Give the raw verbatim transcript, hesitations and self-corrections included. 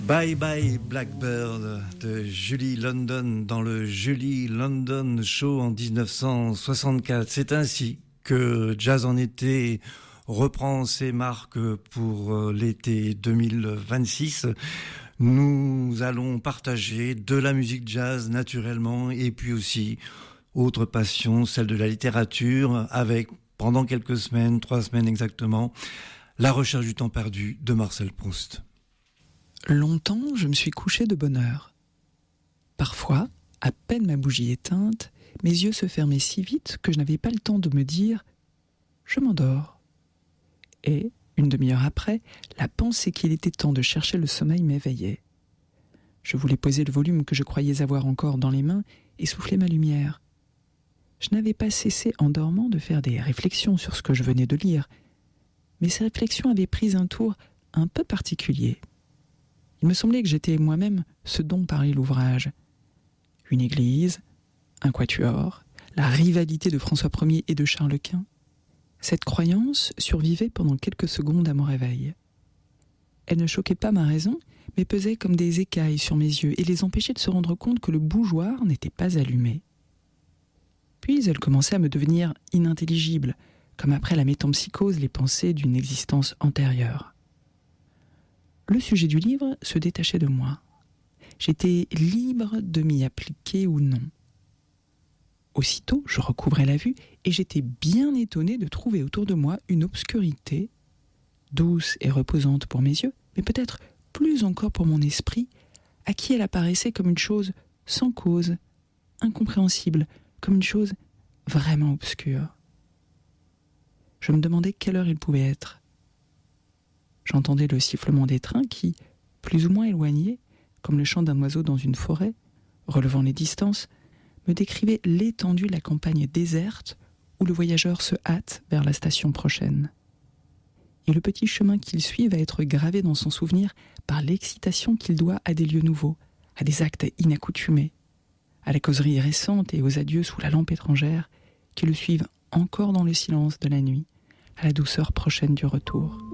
Bye Bye Blackbird de Julie London dans le Julie London Show en dix-neuf cent soixante-quatre. C'est ainsi que Jazz en été reprend ses marques pour l'été deux mille vingt-six. Nous allons partager de la musique jazz naturellement et puis aussi autre passion, celle de la littérature avec pendant quelques semaines, trois semaines exactement, La recherche du temps perdu de Marcel Proust. Longtemps, je me suis couché de bonne heure. Parfois, à peine ma bougie éteinte, mes yeux se fermaient si vite que je n'avais pas le temps de me dire « je m'endors ». Et, une demi-heure après, la pensée qu'il était temps de chercher le sommeil m'éveillait. Je voulais poser le volume que je croyais avoir encore dans les mains et souffler ma lumière. Je n'avais pas cessé en dormant de faire des réflexions sur ce que je venais de lire, mais ces réflexions avaient pris un tour un peu particulier. Il me semblait que j'étais moi-même ce dont parlait l'ouvrage. Une église, un quatuor, la rivalité de François Ier et de Charles Quint. Cette croyance survivait pendant quelques secondes à mon réveil. Elle ne choquait pas ma raison, mais pesait comme des écailles sur mes yeux et les empêchait de se rendre compte que le bougeoir n'était pas allumé. Puis elle commençait à me devenir inintelligible, comme après la métempsychose les pensées d'une existence antérieure. Le sujet du livre se détachait de moi. J'étais libre de m'y appliquer ou non. Aussitôt, je recouvrais la vue et j'étais bien étonné de trouver autour de moi une obscurité, douce et reposante pour mes yeux, mais peut-être plus encore pour mon esprit, à qui elle apparaissait comme une chose sans cause, incompréhensible, comme une chose vraiment obscure. Je me demandais quelle heure il pouvait être. J'entendais le sifflement des trains qui, plus ou moins éloignés, comme le chant d'un oiseau dans une forêt, relevant les distances, me décrivait l'étendue de la campagne déserte où le voyageur se hâte vers la station prochaine. Et le petit chemin qu'il suit va être gravé dans son souvenir par l'excitation qu'il doit à des lieux nouveaux, à des actes inaccoutumés, à la causerie récente et aux adieux sous la lampe étrangère qui le suivent encore dans le silence de la nuit, à la douceur prochaine du retour.